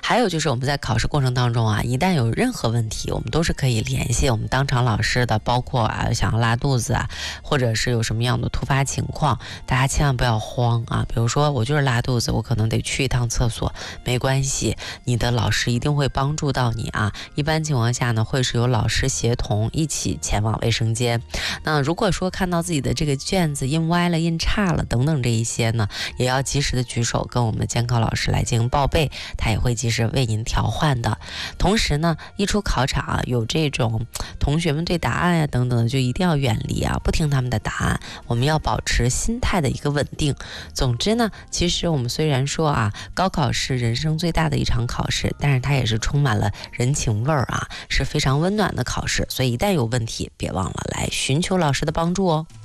还有就是我们在考试过程当中啊，一旦有任何问题，我们都是可以联系我们当场老师的，包括想要拉肚子啊，或者是有什么样的突发情况，大家千万不要慌啊。比如说我就是拉肚子，我可能得去一趟厕所，没关系，你的老师一定会帮助到你啊。一般情况下呢，会是由老师协同一起前往卫生间。那如果说看到自己的这个卷子印歪了、印差了等等这一些呢，也要及时的举手跟我们的监考老师来进行报备，他也会及时为您调换的。同时呢，一出考场有这种同学们对答案呀等等的，就一定要远离不听他们的答案，我们要保持心态的一个稳定。总之呢，其实我们虽然说高考是人生最大的一场考试，但是它也是充满了人情味儿是非常温暖的考试，所以一旦有问题，别忘了来寻求老师的帮助哦。